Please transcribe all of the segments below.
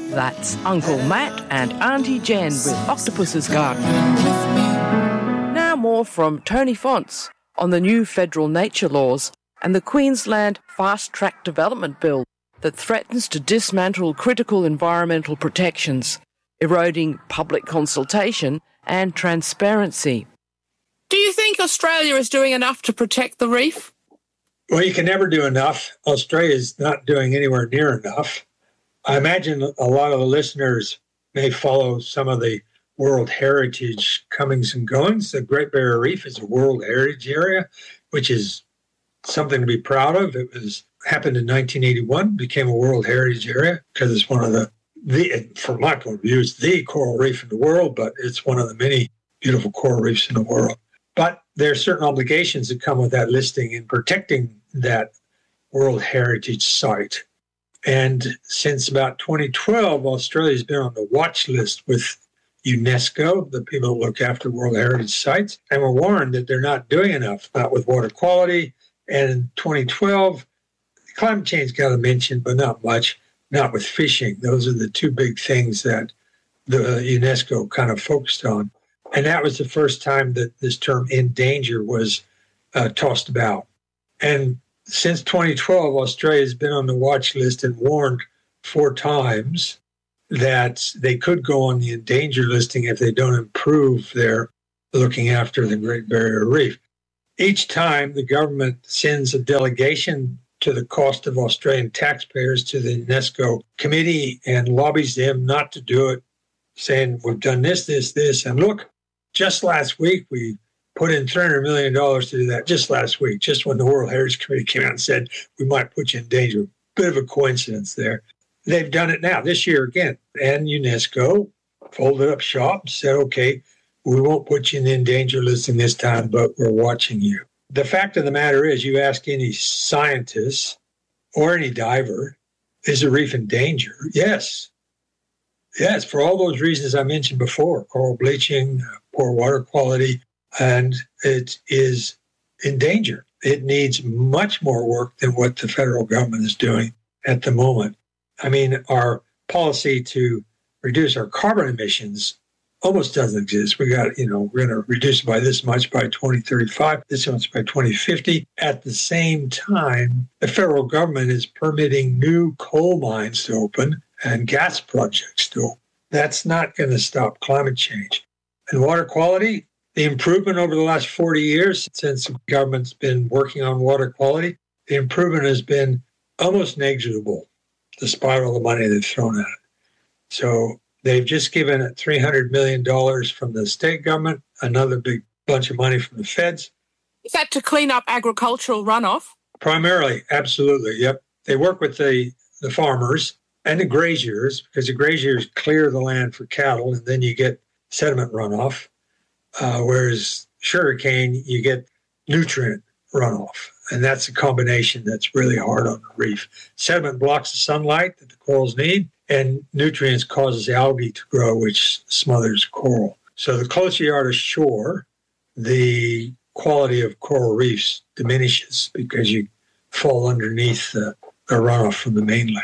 That's Uncle Matt and Auntie Jen with Octopus's Garden. Now more from Tony Fonts on the new federal nature laws and the Queensland Fast Track Development Bill that threatens to dismantle critical environmental protections, eroding public consultation and transparency. Do you think Australia is doing enough to protect the reef? Well, you can never do enough. Australia is not doing anywhere near enough. I imagine a lot of the listeners may follow some of the World Heritage comings and goings. The Great Barrier Reef is a World Heritage Area, which is something to be proud of. It happened in 1981, became a World Heritage Area because it's one of the, from my point of view, it's the coral reef in the world, but it's one of the many beautiful coral reefs in the world. But there are certain obligations that come with that listing in protecting that World Heritage Site. And since about 2012, Australia's been on the watch list with UNESCO, the people that look after World Heritage Sites, and we're warned that they're not doing enough, not with water quality. And in 2012, climate change got a mention, but not much, not with fishing. Those are the two big things that the UNESCO kind of focused on. And that was the first time that this term endanger was tossed about. And since 2012, Australia has been on the watch list and warned 4 times that they could go on the endangered listing if they don't improve their looking after the Great Barrier Reef. Each time, the government sends a delegation to the cost of Australian taxpayers to the UNESCO committee and lobbies them not to do it, saying, we've done this, this, this. And look, just last week, we put in $300 million to do that just last week, just when the World Heritage Committee came out and said, we might put you in danger. Bit of a coincidence there. They've done it now, this year again. And UNESCO folded up shop and said, okay, we won't put you in the endangered listing this time, but we're watching you. The fact of the matter is, you ask any scientist or any diver, is the reef in danger? Yes. Yes, for all those reasons I mentioned before, coral bleaching, poor water quality, and it is in danger. It needs much more work than what the federal government is doing at the moment. I mean, our policy to reduce our carbon emissions almost doesn't exist. We got, we're going to reduce it by this much by 2035, this much by 2050. At the same time, the federal government is permitting new coal mines to open and gas projects to open. That's not going to stop climate change. And water quality, the improvement over the last 40 years since the government's been working on water quality, the improvement has been almost negligible, despite all the money they've thrown at it. So they've just given it $300 million from the state government, another big bunch of money from the feds. Is that to clean up agricultural runoff? Primarily, absolutely, yep. They work with the farmers and the graziers, because the graziers clear the land for cattle, and then you get sediment runoff. Whereas sugarcane, you get nutrient runoff. And that's a combination that's really hard on the reef. Sediment blocks the sunlight that the corals need, and nutrients causes algae to grow, which smothers coral. So the closer you are to shore, the quality of coral reefs diminishes because you fall underneath the runoff from the mainland.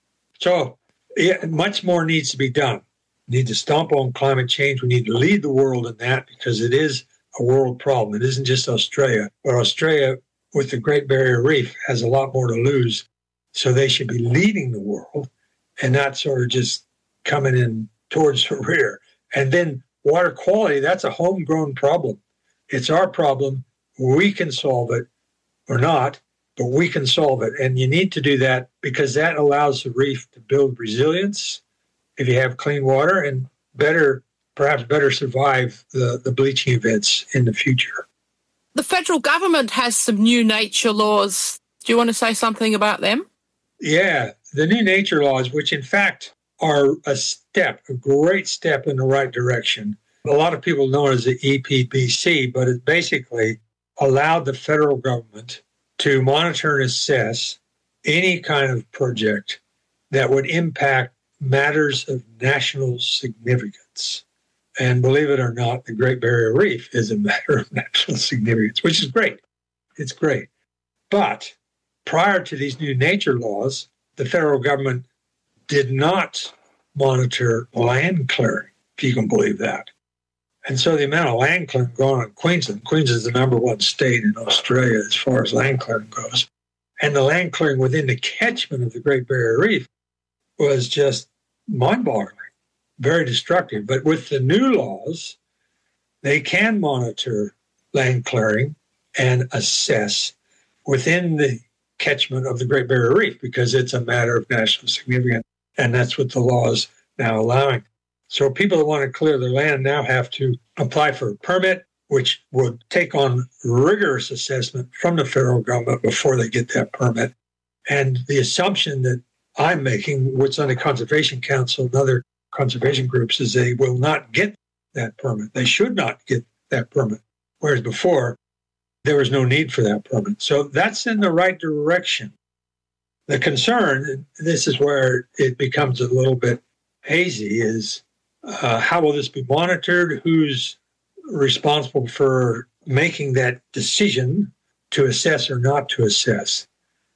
So much more needs to be done. We need to stomp on climate change. We need to lead the world in that because it is a world problem. It isn't just Australia, but Australia with the Great Barrier Reef has a lot more to lose. So they should be leading the world and not sort of just coming in towards the rear. And then water quality, that's a homegrown problem. It's our problem. We can solve it or not, but we can solve it. And you need to do that because that allows the reef to build resilience if you have clean water and perhaps better survive the bleaching events in the future. The federal government has some new nature laws. Do you want to say something about them? Yeah, the new nature laws, which in fact are a great step in the right direction. A lot of people know it as the EPBC, but it basically allowed the federal government to monitor and assess any kind of project that would impact matters of national significance. And believe it or not, the Great Barrier Reef is a matter of national significance, which is great. It's great. But prior to these new nature laws, the federal government did not monitor land clearing, if you can believe that. And so the amount of land clearing going on in Queensland is the number one state in Australia as far as land clearing goes. And the land clearing within the catchment of the Great Barrier Reef was just mind-boggling, very destructive. But with the new laws, they can monitor land clearing and assess within the catchment of the Great Barrier Reef because it's a matter of national significance. And that's what the law is now allowing. So people that want to clear their land now have to apply for a permit, which would take on rigorous assessment from the federal government before they get that permit. And the assumption that I'm making, what's on the Conservation Council and other conservation groups, is they will not get that permit. They should not get that permit. Whereas before, there was no need for that permit. So that's in the right direction. The concern, and this is where it becomes a little bit hazy, is how will this be monitored? Who's responsible for making that decision to assess or not to assess?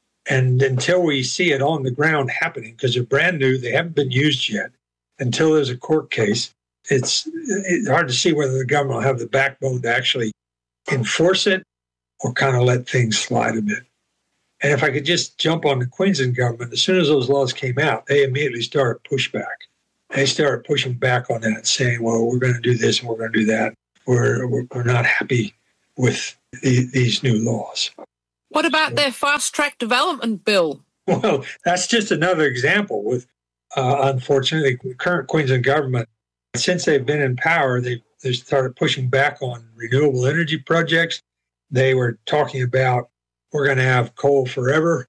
And until we see it on the ground happening, because they're brand new, they haven't been used yet, until there's a court case, it's hard to see whether the government will have the backbone to actually enforce it or kind of let things slide a bit. And if I could just jump on the Queensland government, as soon as those laws came out, they immediately started pushback. They started pushing back on that, saying, well, we're going to do this and we're going to do that. We're not happy with these new laws. What about their fast-track development bill? Well, that's just another example with, unfortunately, the current Queensland government. Since they've been in power, they started pushing back on renewable energy projects. They were talking about we're going to have coal forever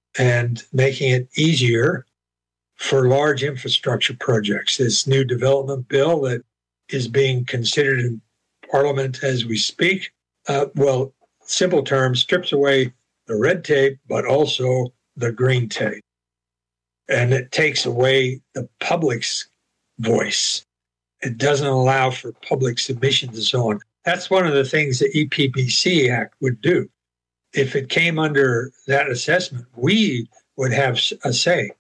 and making it easier for large infrastructure projects. This new development bill that is being considered in Parliament as we speak, well, simple terms, strips away the red tape, but also the green tape. And it takes away the public's voice. It doesn't allow for public submissions and so on. That's one of the things the EPBC Act would do. If it came under that assessment, we would have a say.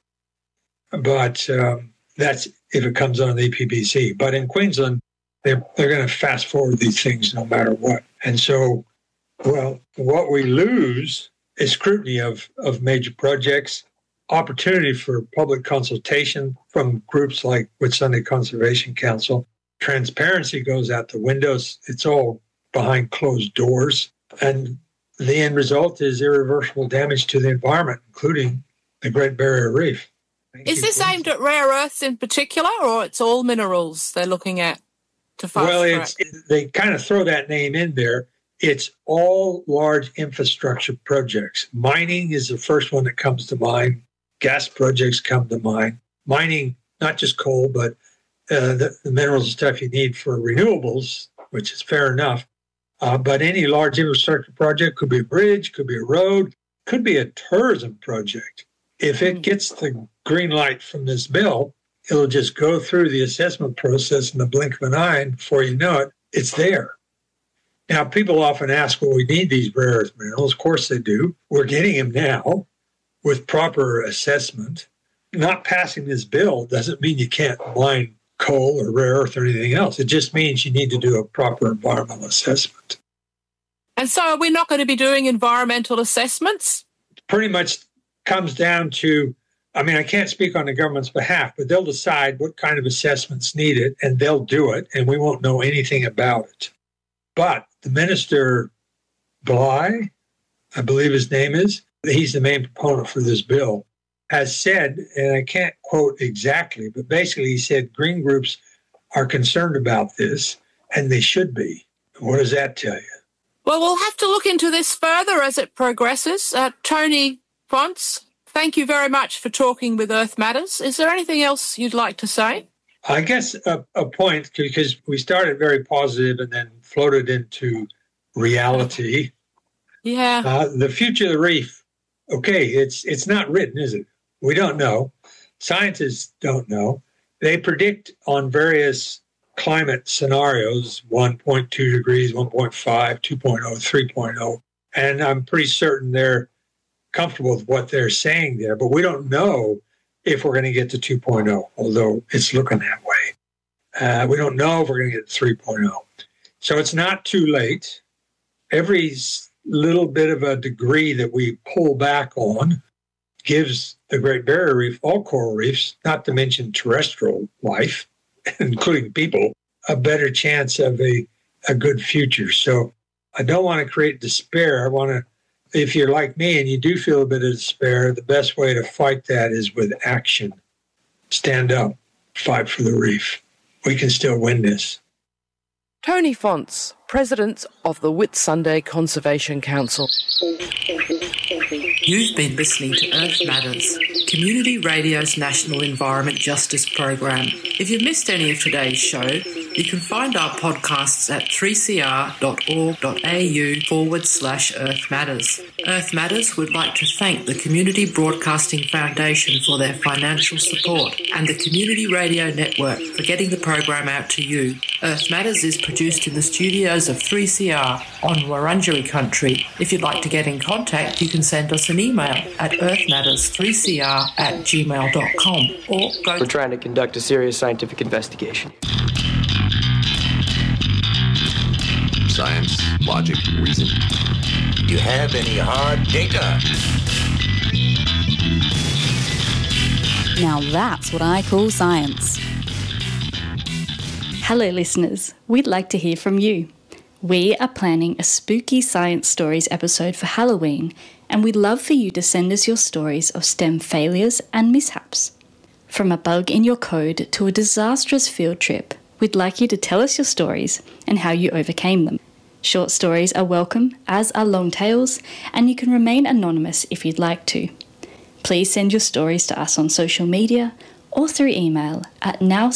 But that's if it comes on the EPBC. But in Queensland, they're going to fast forward these things no matter what. And so, well, what we lose is scrutiny of major projects, opportunity for public consultation from groups like Whitsunday Conservation Council. Transparency goes out the windows. It's all behind closed doors. And the end result is irreversible damage to the environment, including the Great Barrier Reef. Is this aimed at rare earths in particular, or it's all minerals they're looking at to fast track? Well, they kind of throw that name in there. It's all large infrastructure projects. Mining is the first one that comes to mind. Gas projects come to mind. Mining, not just coal, but the minerals and stuff you need for renewables, which is fair enough. But any large infrastructure project could be a bridge, could be a road, could be a tourism project. If it gets the green light from this bill, it'll just go through the assessment process in the blink of an eye, and before you know it, it's there. Now, people often ask, well, we need these rare earth minerals. Of course they do. We're getting them now with proper assessment. Not passing this bill doesn't mean you can't mine coal or rare earth or anything else. It just means you need to do a proper environmental assessment. And so are we not going to be doing environmental assessments? Pretty much comes down to, I mean, I can't speak on the government's behalf, but they'll decide what kind of assessment's needed, and they'll do it, and we won't know anything about it. But the Minister Bligh, I believe his name is, he's the main proponent for this bill, has said, and I can't quote exactly, but basically he said green groups are concerned about this, and they should be. What does that tell you? Well, we'll have to look into this further as it progresses. Tony Fonts, thank you very much for talking with Earth Matters. Is there anything else you'd like to say? I guess a point, because we started very positive and then floated into reality. Yeah. The future of the reef, okay, it's not written, is it? We don't know. Scientists don't know. They predict on various climate scenarios, 1.2 degrees, 1.5, 2.0, 3.0. And I'm pretty certain they're comfortable with what they're saying there, but we don't know if we're going to get to 2.0, although it's looking that way. We don't know if we're going to get to 3.0. So it's not too late. Every little bit of a degree that we pull back on gives the Great Barrier Reef, all coral reefs, not to mention terrestrial life, including people, a better chance of a good future. So I don't want to create despair. I want to, if you're like me and you do feel a bit of despair, the best way to fight that is with action. Stand up, fight for the reef. We can still win this. Tony Fonts, President of the Whitsunday Conservation Council. You've been listening to Earth Matters, Community Radio's National Environment Justice Program. If you've missed any of today's show, you can find our podcasts at 3cr.org.au/Earth Matters. Earth Matters would like to thank the Community Broadcasting Foundation for their financial support and the Community Radio Network for getting the program out to you. Earth Matters is produced in the studios of 3CR on Wurundjeri country. If you'd like to get in contact, you can send us an email at earthmatters3cr@gmail.com or go... We're trying to conduct a serious scientific investigation. Science, logic, reason. You have any hard data? Now that's what I call science. Hello listeners, we'd like to hear from you. We are planning a spooky science stories episode for Halloween, and we'd love for you to send us your stories of STEM failures and mishaps. From a bug in your code to a disastrous field trip, we'd like you to tell us your stories and how you overcame them. Short stories are welcome, as are long tales, and you can remain anonymous if you'd like to. Please send your stories to us on social media or through email at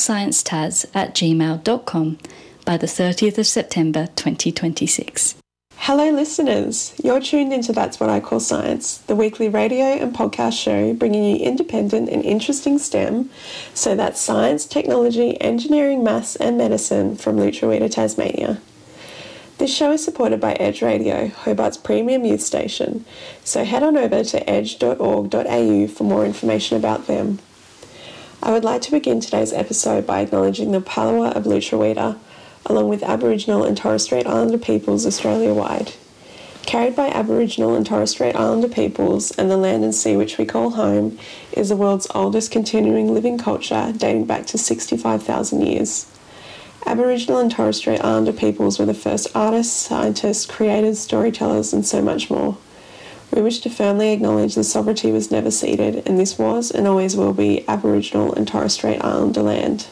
nowsciencetaz@gmail.com by the 30th of September 2026. Hello listeners, you're tuned into That's What I Call Science, the weekly radio and podcast show bringing you independent and interesting STEM, so that's science, technology, engineering, maths and medicine from Lutruwita, Tasmania. This show is supported by Edge Radio, Hobart's premium youth station, so head on over to edge.org.au for more information about them. I would like to begin today's episode by acknowledging the Palawa of Lutruwita, along with Aboriginal and Torres Strait Islander peoples Australia-wide. Carried by Aboriginal and Torres Strait Islander peoples and the land and sea which we call home is the world's oldest continuing living culture dating back to 65,000 years. Aboriginal and Torres Strait Islander peoples were the first artists, scientists, creators, storytellers and so much more. We wish to firmly acknowledge the sovereignty was never ceded, and this was and always will be Aboriginal and Torres Strait Islander land.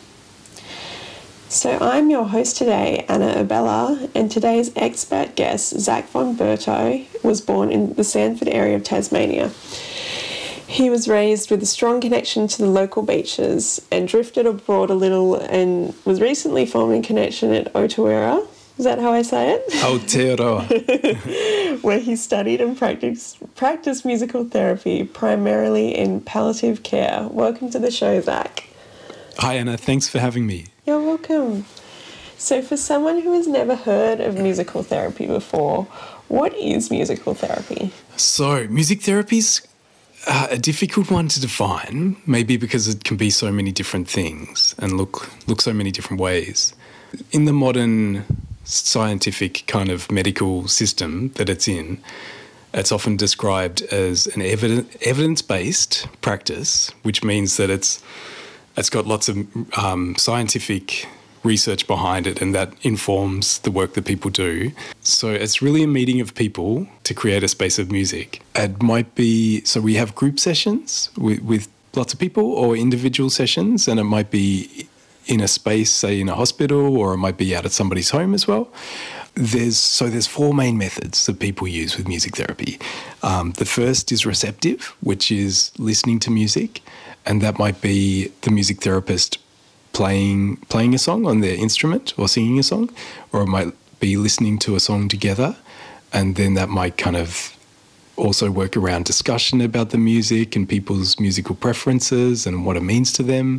So I'm your host today, Anna Abella, and today's expert guest, Zach von Berto, was born in the Sandford area of Tasmania. He was raised with a strong connection to the local beaches and drifted abroad a little and was recently forming a connection at Aotearoa. Is that how I say it? Aotearoa. Where he studied and practiced musical therapy, primarily in palliative care. Welcome to the show, Zach. Hi, Anna. Thanks for having me. You're welcome. So for someone who has never heard of musical therapy before, what is musical therapy? So, music therapy's a difficult one to define, maybe because it can be so many different things and look so many different ways. In the modern scientific kind of medical system that it's in, it's often described as an evidence-based practice, which means that it's got lots of scientific research behind it, and that informs the work that people do. So it's really a meeting of people to create a space of music. It might be, so we have group sessions with lots of people, or individual sessions, and it might be in a space, say in a hospital, or it might be out at somebody's home as well. There's four main methods that people use with music therapy. The first is receptive, which is listening to music, and that might be the music therapist playing a song on their instrument or singing a song, or it might be listening to a song together, and then that might kind of also work around discussion about the music and people's musical preferences and what it means to them,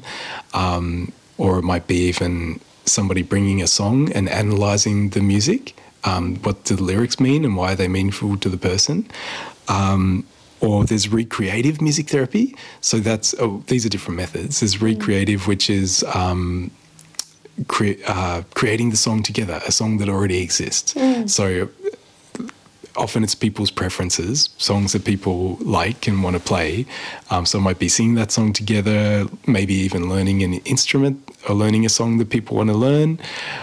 or it might be even somebody bringing a song and analysing the music, what do the lyrics mean and why are they meaningful to the person, Or there's recreative music therapy. So these are different methods. There's recreative, which is creating the song together, a song that already exists. So often it's people's preferences, songs that people like and want to play. So it might be singing that song together, maybe even learning an instrument or learning a song that people want to learn,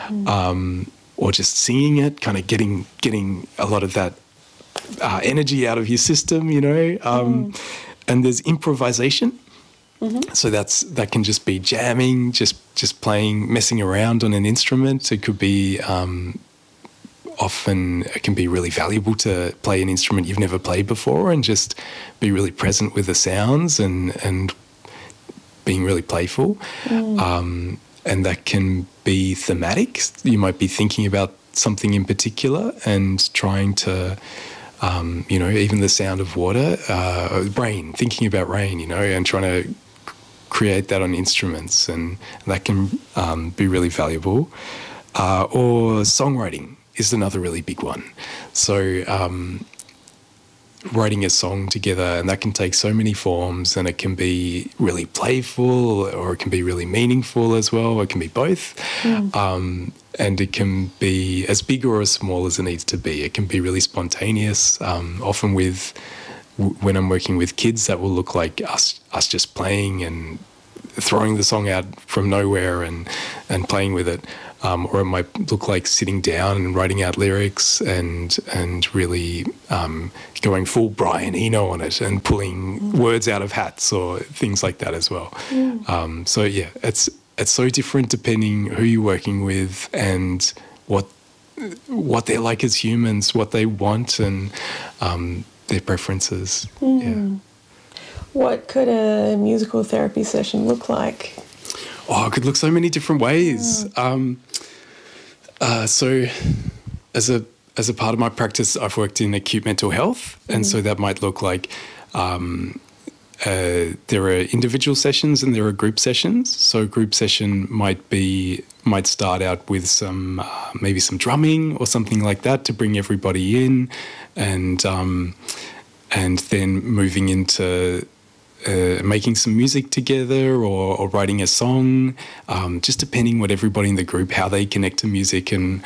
or just singing it, kind of getting a lot of that energy out of your system, you know. And there's improvisation. So that can just be jamming, just playing, messing around on an instrument. It could be often it can be really valuable to play an instrument you've never played before and just be really present with the sounds and being really playful. And that can be thematic. You might be thinking about something in particular and trying to, you know, even the sound of water, rain, thinking about rain, you know, and trying to create that on instruments, and that can be really valuable. Or songwriting is another really big one. So writing a song together, and that can take so many forms, and it can be really playful or it can be really meaningful as well. It can be both. And it can be as big or as small as it needs to be. It can be really spontaneous. Often when I'm working with kids, that will look like us just playing and throwing the song out from nowhere and playing with it. Or it might look like sitting down and writing out lyrics and really going full Brian Eno on it and pulling words out of hats or things like that as well. So yeah, it's so different depending who you're working with and what they're like as humans, what they want, and their preferences. What could a musical therapy session look like? Oh, it could look so many different ways. So as a part of my practice, I've worked in acute mental health, and so that might look like there are individual sessions and there are group sessions. So a group session might start out with some maybe some drumming or something like that to bring everybody in, and then moving into making some music together or writing a song, just depending what everybody in the group, how they connect to music and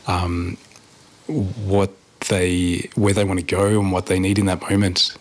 where they want to go and what they need in that moment.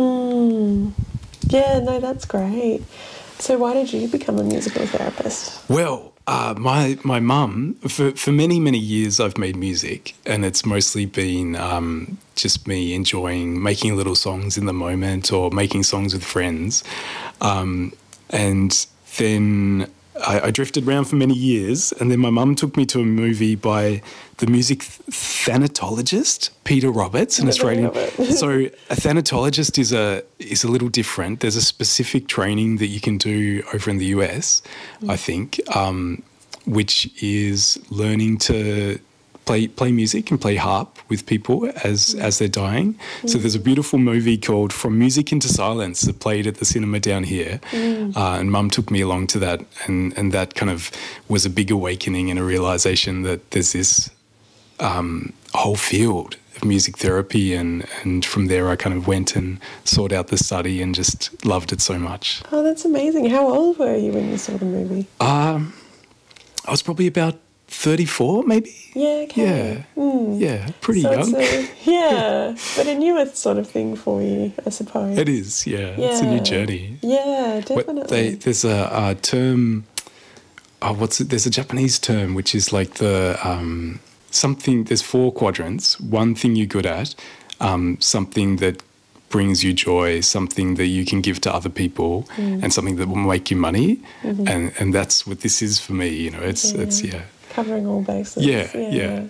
Yeah, no, that's great. So why did you become a musical therapist? Well, my mum, for many, many years I've made music, and it's mostly been just me enjoying making little songs in the moment or making songs with friends. And then I drifted around for many years, and then my mum took me to a movie by the music thanatologist, Peter Roberts, an Australian. So a thanatologist is a little different. There's a specific training that you can do over in the US, I think, which is learning to play music and play harp with people as they're dying. So there's a beautiful movie called From Music into Silence that played at the cinema down here, and Mum took me along to that, and that kind of was a big awakening and a realisation that there's this whole field of music therapy, and from there I kind of went and sought out the study and just loved it so much. Oh, that's amazing. How old were you when you saw the movie? I was probably about 34, maybe. Yeah, okay. Yeah, pretty young. Yeah, but a newer sort of thing for you, I suppose. It is, yeah. It's a new journey. Yeah, definitely. There's a term, there's a Japanese term which is like the something, there's 4 quadrants. One thing you're good at, something that brings you joy, something that you can give to other people, and something that will make you money. And that's what this is for me, you know. It's covering all bases. Yeah.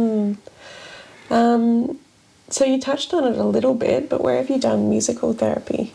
So you touched on it a little bit, but where have you done musical therapy?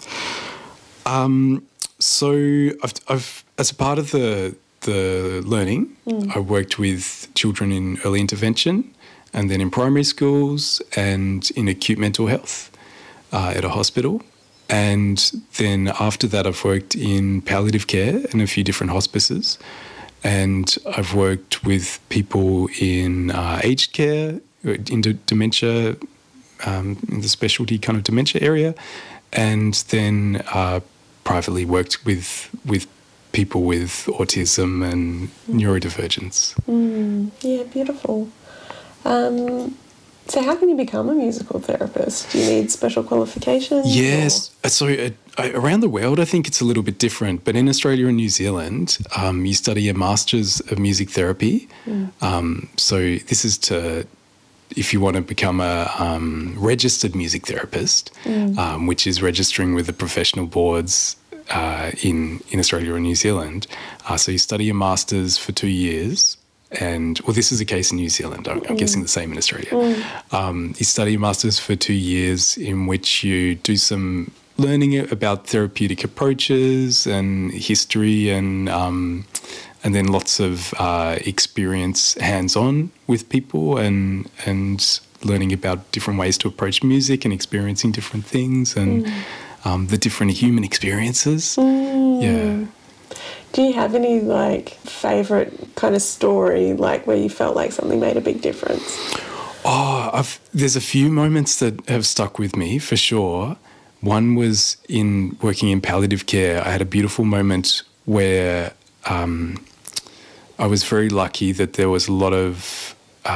So I've as a part of the learning, I worked with children in early intervention, and then in primary schools and in acute mental health at a hospital. And then after that, I've worked in palliative care in a few different hospices. And I've worked with people in aged care, in dementia, in the specialty kind of dementia area, and then privately worked with people with autism and neurodivergence. Yeah, beautiful. So how can you become a musical therapist? Do you need special qualifications? Yes. So around the world, I think it's a little bit different. But in Australia and New Zealand, you study a Master's of Music Therapy. So this is if you want to become a registered music therapist, which is registering with the professional boards in Australia or New Zealand. So you study a Master's for 2 years. And, well, this is the case in New Zealand. I'm guessing the same in Australia. You study a Master's for 2 years in which you do some learning about therapeutic approaches and history and then lots of experience hands-on with people and learning about different ways to approach music and experiencing different things and the different human experiences. Yeah. Do you have any, favourite kind of story, where you felt like something made a big difference? There's a few moments that have stuck with me, for sure. One was in working in palliative care. I had a beautiful moment where I was very lucky that there was a lot of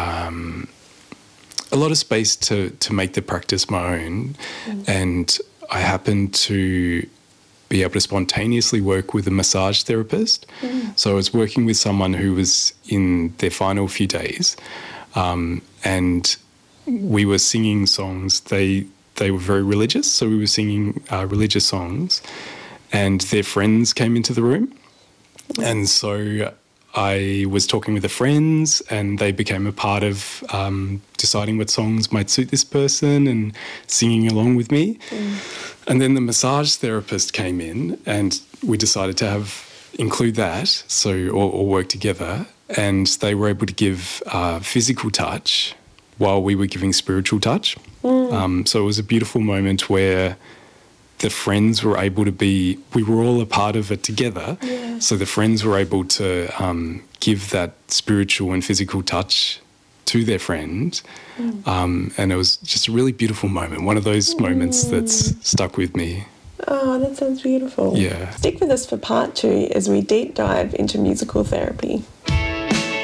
space to make the practice my own, and I happened to be able to spontaneously work with a massage therapist. So I was working with someone who was in their final few days, and we were singing songs. They were very religious, so we were singing religious songs, and their friends came into the room. And so I was talking with the friends, and they became a part of deciding what songs might suit this person and singing along with me. And then the massage therapist came in, and we decided to include that, so or work together. And they were able to give physical touch while we were giving spiritual touch. So it was a beautiful moment where the friends were able to we were all a part of it together. Yeah. So the friends were able to give that spiritual and physical touch to their friend. And it was just a really beautiful moment, one of those moments that's stuck with me. Oh, that sounds beautiful. Yeah. Stick with us for part 2 as we deep dive into musical therapy.